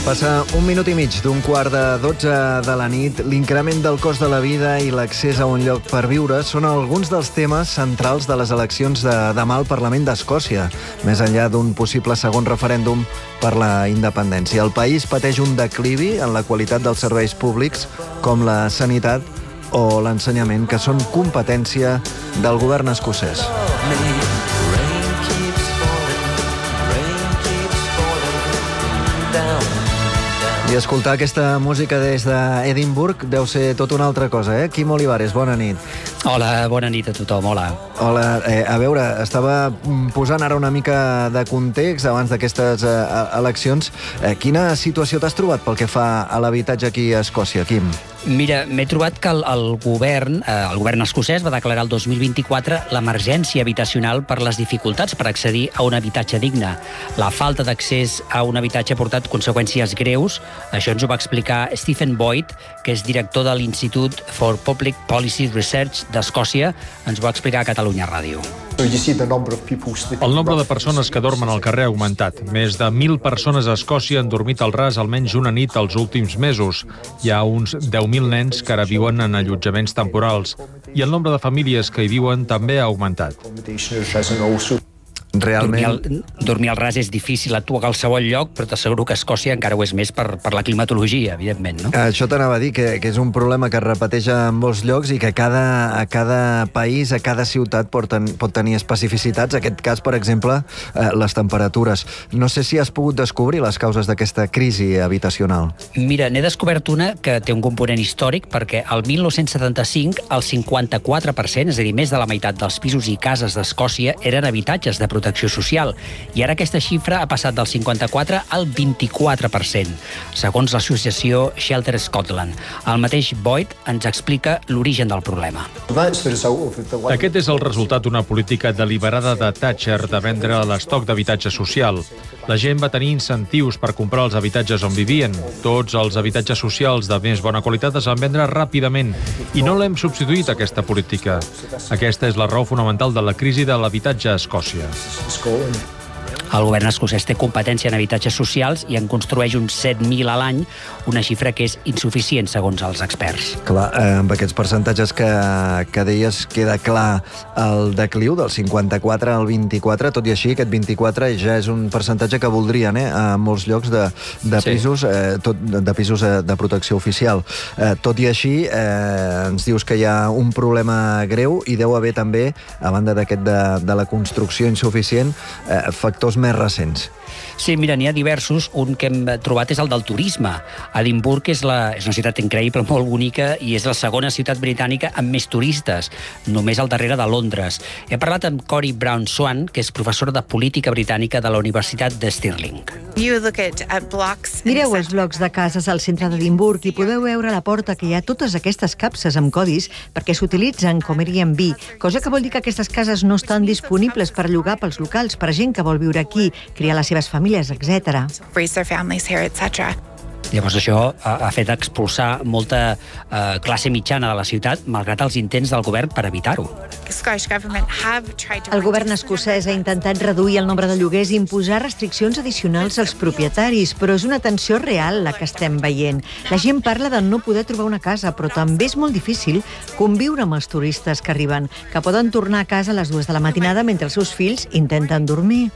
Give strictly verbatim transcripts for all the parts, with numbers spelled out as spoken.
Passa un minut i mig d'un quart de dotze de la nit. L'increment del cost de la vida i l'accés a un lloc per viure són alguns dels temes centrals de les eleccions de demà al Parlament d'Escòcia, més enllà d'un possible segon referèndum per la independència. El país pateix un declivi en la qualitat dels serveis públics, com la sanitat o l'ensenyament, que són competència del govern escocès. I escoltar aquesta música des d'Edimburg deu ser tot una altra cosa, eh? Quim Olivares, bona nit. Hola, bona nit a tothom, hola. Hola, eh, a veure, estava posant ara una mica de context abans d'aquestes eh, eleccions. Eh, quina situació t'has trobat pel que fa a l'habitatge aquí a Escòcia, Quim? Mira, m'he trobat que el, el govern, eh, el govern escocès va declarar el dos mil vint-i-quatre l'emergència habitacional per les dificultats per accedir a un habitatge digne. La falta d'accés a un habitatge ha portat conseqüències greus. Això ens ho va explicar Stephen Boyd, que és director de l'Institute for Public Policy Research d'Escòcia. Ens ho va explicar a Catalunya Ràdio. El nombre de persones que dormen al carrer ha augmentat. Més de mil persones a Escòcia han dormit al ras almenys una nit els últims mesos. Hi ha uns deu mil nens que ara viuen en allotjaments temporals i el nombre de famílies que hi viuen també ha augmentat. Realment... Dormir al, dormir al ras és difícil a tu a qualsevol lloc, però t'asseguro que a Escòcia encara ho és més per, per la climatologia, evidentment, no? Això t'anava a dir, que, que és un problema que es repeteix en molts llocs i que cada, a cada país, a cada ciutat pot, ten, pot tenir especificitats. En aquest cas, per exemple, eh, les temperatures. No sé si has pogut descobrir les causes d'aquesta crisi habitacional. Mira, n'he descobert una que té un component històric, perquè el mil nou-cents setanta-cinc el cinquanta-quatre per cent, és a dir, més de la meitat dels pisos i cases d'Escòcia eren habitatges de protecció social, i ara aquesta xifra ha passat del cinquanta-quatre al vint-i-quatre per cent, segons l'associació Shelter Scotland. El mateix Boyd ens explica l'origen del problema. Aquest és el resultat d'una política deliberada de Thatcher de vendre l'estoc d'habitatge social. La gent va tenir incentius per comprar els habitatges on vivien. Tots els habitatges socials de més bona qualitat es van vendre ràpidament i no l'hem substituït, aquesta política. Aquesta és la raó fonamental de la crisi de l'habitatge a Escòcia. El govern escocès té competència en habitatges socials i en construeix uns set mil a l'any, una xifra que és insuficient, segons els experts. Clar, eh, amb aquests percentatges que, que deies, queda clar el decliu del cinquanta-quatre al vint-i-quatre, tot i així aquest vint-i-quatre ja és un percentatge que voldrien, eh, a molts llocs de, de pisos, eh, tot, de pisos de protecció oficial. Eh, tot i així, eh, ens dius que hi ha un problema greu i deu haver també, a banda d'aquest de, de la construcció insuficient, eh, factors més recents. Sí, mira, n'hi ha diversos. Un que hem trobat és el del turisme. Edimburg és, la, és una ciutat increïble, molt bonica, i és la segona ciutat britànica amb més turistes, només al darrere de Londres. He parlat amb Cory Brown-Swan, que és professor de política britànica de la Universitat de Stirling. Mireu els blocs de cases al centre d'Edimburg i podeu veure a la porta que hi ha totes aquestes capses amb codis perquè s'utilitzen com Airbnb, cosa que vol dir que aquestes cases no estan disponibles per llogar pels locals, per gent que vol viure aquí, criar les seves famílies, etcètera. Llavors això ha, ha fet expulsar molta eh, classe mitjana de la ciutat, malgrat els intents del govern per evitar-ho. El govern escocès ha intentat reduir el nombre de lloguers i imposar restriccions addicionals als propietaris, però és una tensió real la que estem veient. La gent parla de no poder trobar una casa, però també és molt difícil conviure amb els turistes que arriben, que poden tornar a casa a les dues de la matinada mentre els seus fills intenten dormir.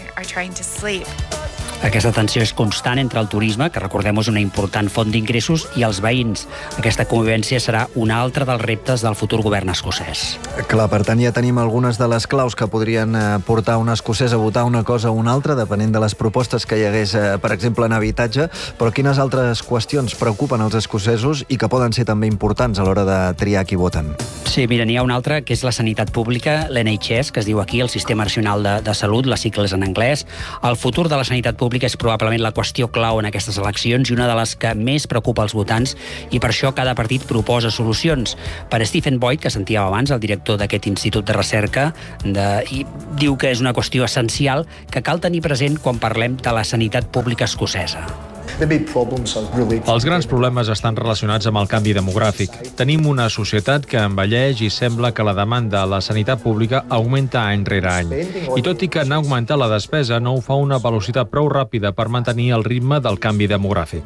Aquesta tensió és constant entre el turisme, que recordem és una important font d'ingressos, i els veïns. Aquesta convivència serà un altre dels reptes del futur govern escocès. Clar, per tant, ja tenim algunes de les claus que podrien portar un escocès a votar una cosa o una altra, depenent de les propostes que hi hagués, per exemple, en habitatge, però quines altres qüestions preocupen els escocesos i que poden ser també importants a l'hora de triar qui voten? Sí, mira, n'hi ha una altra, que és la sanitat pública, l'N H S, que es diu aquí, el Sistema Nacional de, de Salut, les sigles en anglès. El futur de la sanitat pública és probablement la qüestió clau en aquestes eleccions i una de les que més preocupa els votants, i per això cada partit proposa solucions. Per Stephen Boyd, que sentíem abans, el director d'aquest institut de recerca, de, i diu que és una qüestió essencial que cal tenir present quan parlem de la sanitat pública escocesa. Els grans problemes estan relacionats amb el canvi demogràfic. Tenim una societat que envelleix i sembla que la demanda a la sanitat pública augmenta any rere any. I tot i que n'ha augmentat la despesa, no ho fa a una velocitat prou ràpida per mantenir el ritme del canvi demogràfic.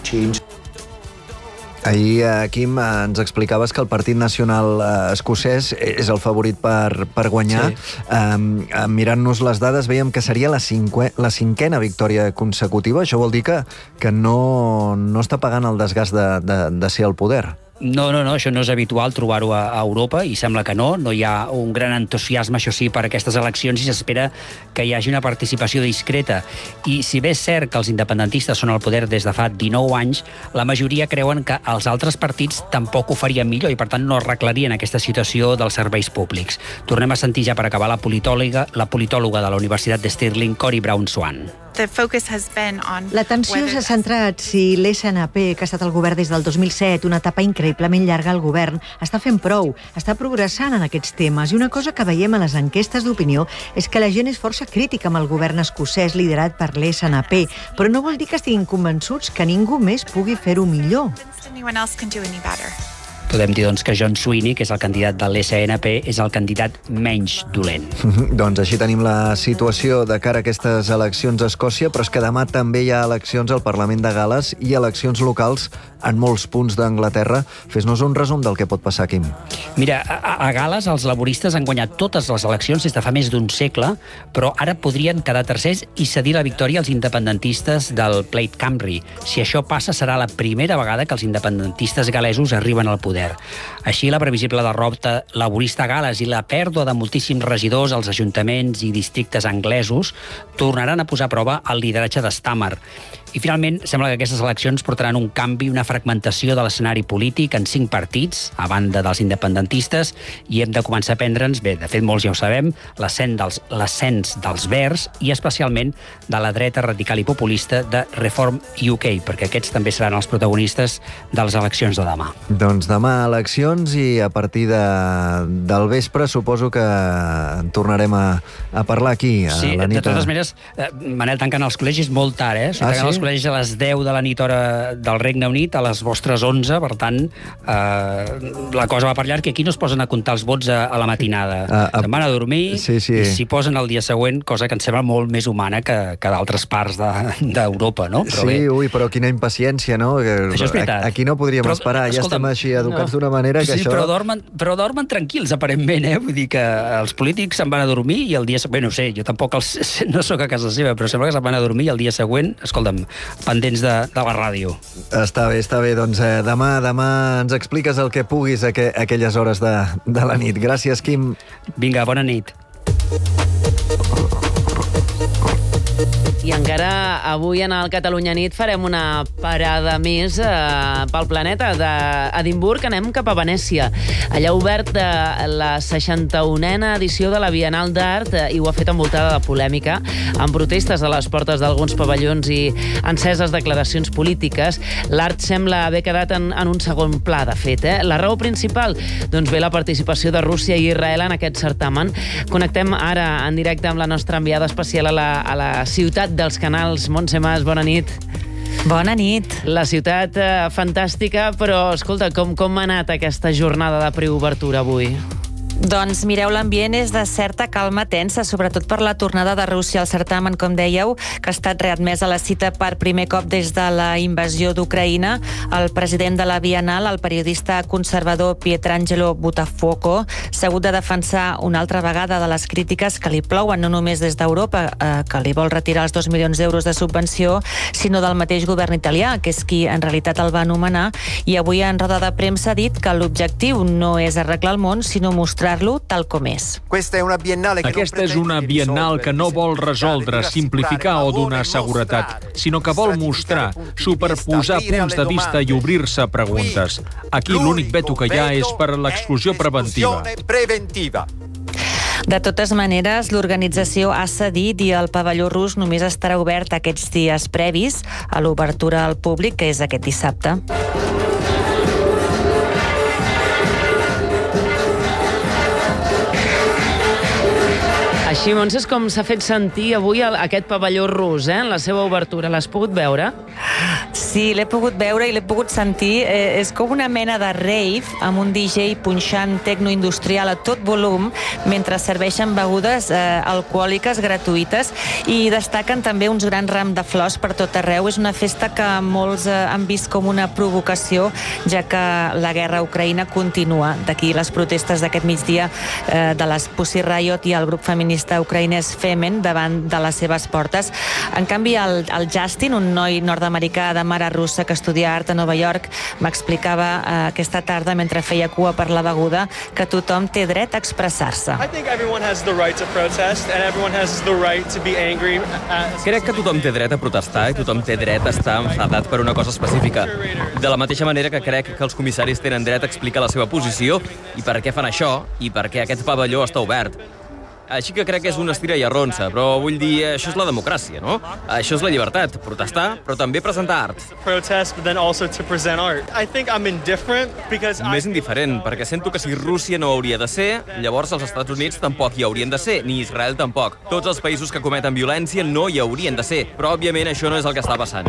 Ahir, eh, Quim, eh, ens explicaves que el Partit Nacional eh, Escocès és el favorit per, per guanyar. Sí. Eh, mirant-nos les dades, veiem que seria la, cinque, la cinquena victòria consecutiva. Això vol dir que, que no, no està pagant el desgast de, de, de ser al poder. No, no, no, això no és habitual trobar-ho a, a Europa i sembla que no. No hi ha un gran entusiasme, això sí, per aquestes eleccions i s'espera que hi hagi una participació discreta. I si bé és cert que els independentistes són al poder des de fa dinou anys, la majoria creuen que els altres partits tampoc ho farien millor i, per tant, no arreglarien aquesta situació dels serveis públics. Tornem a sentir ja per acabar la politòloga, la politòloga de la Universitat de Stirling, Cori Brown-Swan. L'atenció s'ha centrat si l'S N P, que ha estat al govern des del dos mil set, una etapa increïblement llarga al govern, està fent prou, està progressant en aquests temes. I una cosa que veiem a les enquestes d'opinió és que la gent és força crítica amb el govern escocès liderat per l'S N P, però no vol dir que estiguin convençuts que ningú més pugui fer-ho millor. Podem dir, doncs, que John Sweeney, que és el candidat de l'S N P, és el candidat menys dolent. Doncs així tenim la situació de cara a aquestes eleccions a Escòcia, però és que demà també hi ha eleccions al Parlament de Gal·les i eleccions locals en molts punts d'Anglaterra. Fes-nos un resum del que pot passar, Quim. Mira, a, a Gal·les els laboristes han guanyat totes les eleccions des de fa més d'un segle, però ara podrien quedar tercers i cedir la victòria als independentistes del Plaid Cymru. Si això passa, serà la primera vegada que els independentistes gal·lesos arriben al poder. Així, la previsible derrota laborista a Gal·les i la pèrdua de moltíssims regidors als ajuntaments i districtes anglesos tornaran a posar a prova el lideratge de Stammer. I, finalment, sembla que aquestes eleccions portaran un canvi, una fragmentació de l'escenari polític en cinc partits, a banda dels independentistes, i hem de començar a prendre'ns, bé, de fet molts ja ho sabem, l'ascens dels, l'ascens dels Verds i especialment de la dreta radical i populista de Reform U K, perquè aquests també seran els protagonistes de les eleccions de demà. Doncs demà eleccions i a partir de, del vespre suposo que tornarem a, a parlar aquí a sí, la nit. De totes maneres, eh, Manel, tanquen els col·legis molt tard, eh? Ah, sí? col·legis a les deu de la nit hora del Regne Unit, a les vostres onze, per tant, eh, la cosa va per llarg, que aquí no es posen a comptar els vots a, a la matinada. Uh, uh, Se'n van a dormir sí, sí. i s'hi posen el dia següent, cosa que em sembla molt més humana que, que d'altres parts d'Europa, no? Però sí, bé. Ui, però quina impaciència, no? Això és veritat. Aquí no podríem però, esperar, ja estem així educats no. d'una manera que sí, això... Sí, però dormen, però dormen tranquils, aparentment, eh? Vull dir que els polítics se'n van a dormir i el dia següent, no sé, jo tampoc els, no sóc a casa seva, però sembla que se'n van a dormir i el dia següent, escolta'm, pendents de, de la ràdio. Està bé, està bé. Doncs eh, demà, demà ens expliques el que puguis a aqu aquelles hores de, de la nit. Gràcies, Quim. Vinga, bona nit. I encara avui en el Catalunya Nit farem una parada més eh, pel planeta. D'Edimburg anem cap a Venècia. Allà ha obert eh, la seixanta-unena edició de la Bienal d'Art eh, i ho ha fet envoltada de polèmica, amb protestes a les portes d'alguns pavellons i enceses declaracions polítiques. L'art sembla haver quedat en, en un segon pla, de fet. Eh? La raó principal? Doncs ve la participació de Rússia i Israel en aquest certamen. Connectem ara en directe amb la nostra enviada especial a la, a la ciutat dels canals. Montse Mas, bona nit. Bona nit. La ciutat eh, fantàstica, però escolta, com, com ha anat aquesta jornada de preobertura avui? Doncs mireu, l'ambient és de certa calma tensa, sobretot per la tornada de Rússia al certamen, com dèieu, que ha estat readmès a la cita per primer cop des de la invasió d'Ucraïna. El president de la Bienal, el periodista conservador Pietrangelo Buttafuoco, s'ha hagut de defensar una altra vegada de les crítiques que li plouen, no només des d'Europa, eh, que li vol retirar els dos milions d'euros de subvenció, sinó del mateix govern italià, que és qui en realitat el va anomenar, i avui en roda de premsa ha dit que l'objectiu no és arreglar el món, sinó mostrar lo tal com és. Aquesta és una biennal que no vol resoldre, simplificar o donar seguretat, sinó que vol mostrar, superposar punts de vista i obrir-se a preguntes. Aquí l'únic veto que hi ha és per l'exclusió preventiva. De totes maneres, l'organització ha cedit i el pavelló rus només estarà obert aquests dies previs a l'obertura al públic, que és aquest dissabte. Així, Montse, és com s'ha fet sentir avui aquest pavelló rus, eh, en la seva obertura. L'has pogut veure? Sí, l'he pogut veure i l'he pogut sentir. Eh, és com una mena de rave amb un D J punxant tecnoindustrial a tot volum mentre serveixen begudes eh, alcohòliques gratuïtes i destaquen també uns grans rams de flors per tot arreu. És una festa que molts eh, han vist com una provocació, ja que la guerra a Ucraïna continua. D'aquí les protestes d'aquest migdia eh, de les Pussy Riot i el grup feminista ucraïnès Femen davant de les seves portes. En canvi, el, el Justin, un noi nord-americà de mare russa que estudia art a Nova York, m'explicava eh, aquesta tarda, mentre feia cua per la beguda, que tothom té dret a expressar-se. Crec que tothom té dret a protestar i tothom té dret a estar enfadat per una cosa específica. De la mateixa manera que crec que els comissaris tenen dret a explicar la seva posició i per què fan això i per què aquest pavelló està obert. Així que crec que és una estira i arronsa, però vull dir, això és la democràcia, no? Això és la llibertat, protestar, però també presentar art. Més indiferent, perquè sento que si Rússia no hauria de ser, llavors els Estats Units tampoc hi haurien de ser, ni Israel tampoc. Tots els països que cometen violència no hi haurien de ser, però òbviament això no és el que està passant.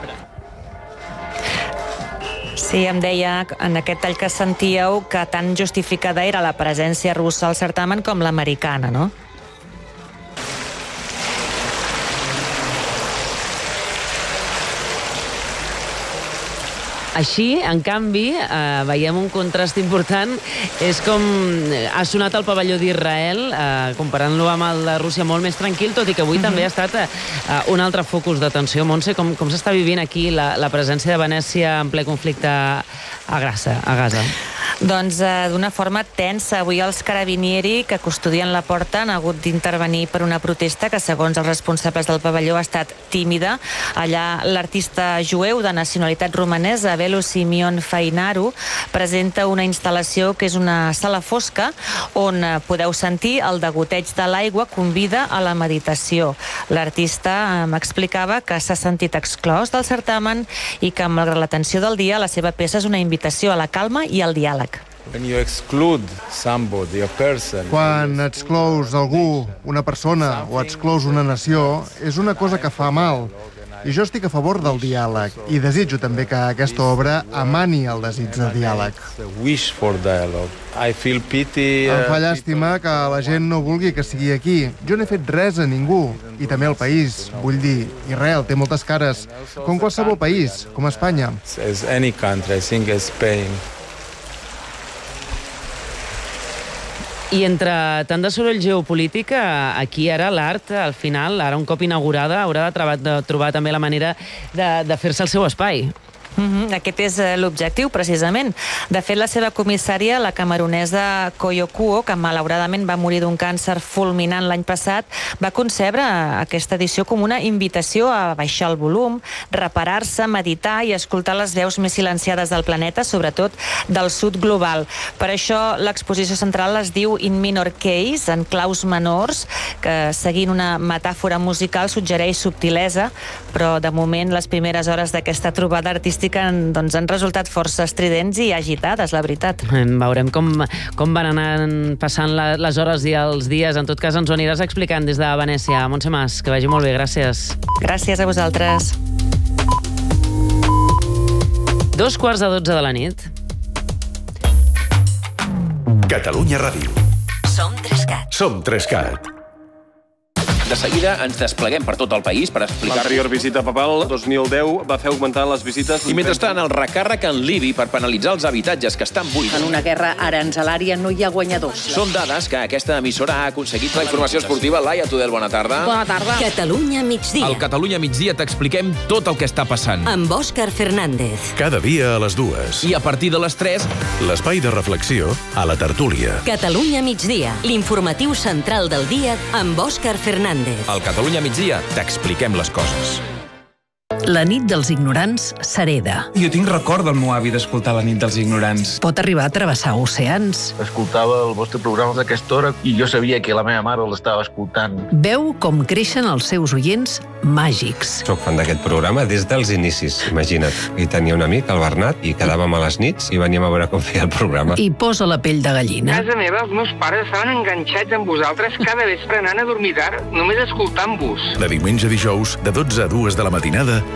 Sí, em deia en aquest tall que sentíeu que tan justificada era la presència russa al certamen com l'americana, no? Així, en canvi, eh, veiem un contrast important. És com ha sonat el pavelló d'Israel, eh, comparant-lo amb el de Rússia, molt més tranquil, tot i que avui mm-hmm. també ha estat eh, un altre focus d'atenció. Montse, com, com s'està vivint aquí la, la presència de Venècia en ple conflicte a Gaza? A Gaza? Doncs eh, d'una forma tensa. Avui els carabinieri que custodien la porta han hagut d'intervenir per una protesta que, segons els responsables del pavelló, ha estat tímida. Allà l'artista jueu de nacionalitat romanesa, Belo Simeon Fainaru, presenta una instal·lació que és una sala fosca on podeu sentir el degoteig de l'aigua, convida a la meditació. L'artista eh, m'explicava que s'ha sentit exclòs del certamen i que, malgrat la tensió del dia, la seva peça és una invitació a la calma i al diàleg. Quan exclous algú, una persona, o exclous una nació, és una cosa que fa mal. I jo estic a favor del diàleg i desitjo també que aquesta obra emani el desig de diàleg. Em fa llàstima que la gent no vulgui que sigui aquí. Jo no he fet res a ningú. I també el país. Vull dir, Israel té moltes cares, com qualsevol país, com Espanya. I entre tant de soroll geopolític, aquí ara l'art, al final, ara un cop inaugurada, haurà de trobar, de trobar també la manera de, de fer-se el seu espai. Mm-hmm. Aquest és l'objectiu, precisament. De fet, la seva comissària, la camerunesa Koyo Kuo, que malauradament va morir d'un càncer fulminant l'any passat, va concebre aquesta edició com una invitació a baixar el volum, reparar-se, meditar i escoltar les veus més silenciades del planeta, sobretot del sud global. Per això l'exposició central es diu In Minor Case, en claus menors, que seguint una metàfora musical suggereix subtilesa, però de moment les primeres hores d'aquesta trobada artística Han, doncs, han resultat força estridents i agitades, la veritat. Veurem com, com van anar passant la, les hores i els dies. En tot cas, ens ho aniràs explicant des de Venècia. Montse Mas, que vagi molt bé. Gràcies. Gràcies a vosaltres. Dos quarts de dotze de la nit. Catalunya Ràdio. Som Trescat. Som Trescat. De seguida ens despleguem per tot el país per explicar... L'anterior visita papal, dos mil deu, va fer augmentar les visites... I mentrestant, el recàrrec en Libi per penalitzar els habitatges que estan buits. En una guerra aranzelària no hi ha guanyadors. Són dades que aquesta emissora ha aconseguit. La informació esportiva, Laia Tudel, bona tarda. Bona tarda. Catalunya migdia. Al Catalunya migdia t'expliquem tot el que està passant. Amb Òscar Fernández. Cada dia a les dues. I a partir de les tres... L'espai de reflexió a la tertúlia. Catalunya migdia. L'informatiu central del dia amb Òscar Fernández. Al Catalunya migdia t'expliquem les coses. La nit dels ignorants s'hereda. Jo tinc record del meu avi d'escoltar La nit dels ignorants. Pot arribar a travessar oceans. Escoltava el vostre programa d'aquesta hora i jo sabia que la meva mare l'estava escoltant. Veu com creixen els seus oients màgics. Soc fan d'aquest programa des dels inicis, imagina't. I tenia un amic, el Bernat, i quedàvem a les nits i veníem a veure com feia el programa. I posa la pell de gallina. A casa meva els meus pares estaven enganxats amb vosaltres cada vespre anant a dormir tard, només escoltant-vos. De diumenge a dijous, de dotze a dues de la matinada,